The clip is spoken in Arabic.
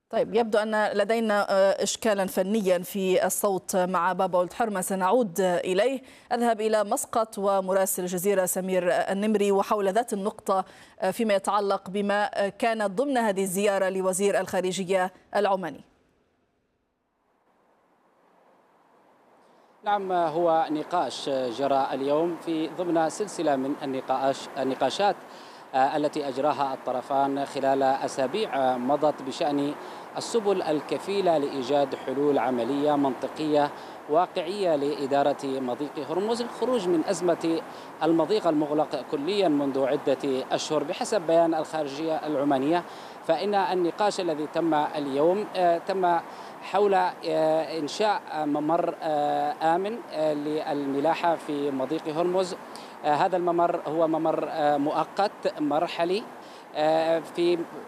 طيب، يبدو أن لدينا إشكالا فنيا في الصوت مع بابا ولد حرمة، سنعود إليه. أذهب إلى مسقط ومراسل الجزيرة سمير النمري وحول ذات النقطة فيما يتعلق بما كانت ضمن هذه الزيارة لوزير الخارجية العماني. نعم، هو نقاش جرى اليوم في ضمن سلسلة من النقاشات التي أجراها الطرفان خلال أسابيع مضت بشأن السبل الكفيلة لإيجاد حلول عملية منطقية واقعية لإدارة مضيق هرمز، الخروج من أزمة المضيق المغلق كليا منذ عدة أشهر. بحسب بيان الخارجية العمانية، فإن النقاش الذي تم اليوم تم حول إنشاء ممر آمن للملاحة في مضيق هرمز. هذا الممر هو ممر مؤقت مرحلي في